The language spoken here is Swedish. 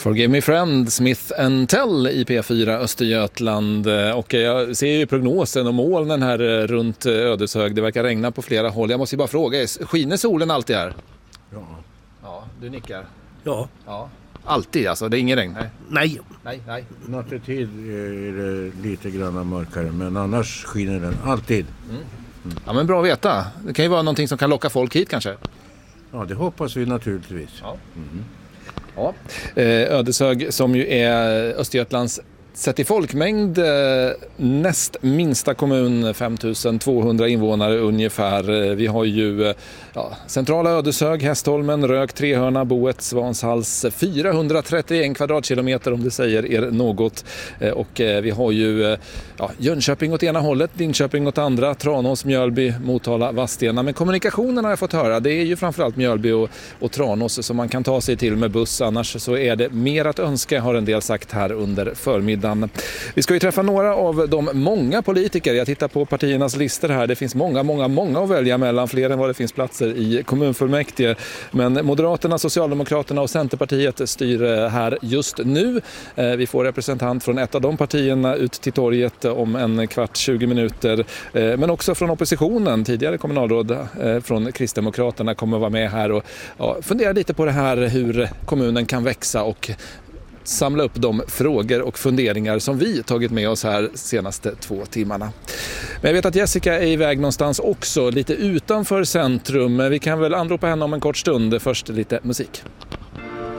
Forgive me friend, Smith & Tell i P4 Östergötland. Och jag ser ju prognosen och molnen här runt Ödeshög. Det verkar regna på flera håll. Jag måste ju bara fråga, skiner solen alltid här? Ja, du nickar. Ja. Alltid alltså, det är ingen regn? Nej. Nattetid är det lite grann mörkare, men annars skiner den alltid. Ja, men bra att veta. Det kan ju vara någonting som kan locka folk hit kanske. Ja, det hoppas vi naturligtvis. Ja. Ödeshög som ju är Östergötlands sett i folkmängd näst minsta kommun, 5200 invånare ungefär. Vi har ju centrala Ödeshög, Hästholmen, Rök, Trehörna, Boet, Svanshals, 431 kvadratkilometer om det säger er något. Och vi har ju Jönköping åt ena hållet, Linköping åt andra, Tranås, Mjölby, Motala, Vadstena. Men kommunikationen har jag fått höra, det är ju framförallt Mjölby och Tranås som man kan ta sig till med buss. Annars så är det mer att önska, har en del sagt här under förmiddagen. Vi ska ju träffa några av de många politiker. Jag tittar på partiernas listor här. Det finns många att välja mellan, fler än vad det finns platser i kommunfullmäktige. Men Moderaterna, Socialdemokraterna och Centerpartiet styr här just nu. Vi får representant från ett av de partierna ut till torget om en kvart, 20 minuter. Men också från oppositionen, tidigare kommunalråd från Kristdemokraterna kommer vara med här och fundera lite på det här, hur kommunen kan växa och samla upp de frågor och funderingar som vi tagit med oss här senaste 2 timmarna. Men jag vet att Jessica är iväg någonstans också, lite utanför centrum. Vi kan väl anropa henne om en kort stund. Först lite musik.